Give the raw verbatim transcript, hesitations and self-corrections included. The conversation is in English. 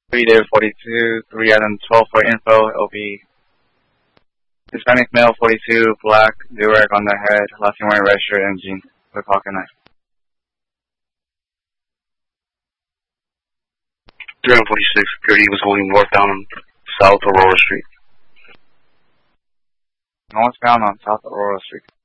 three David forty-two, three Adam twelve for info. It'll be Hispanic male forty-two, black, do-rag on the head, last name wearing red shirt and jeans with pocket knife. three forty-six, security was going northbound on South Aurora Street. Northbound on South Aurora Street.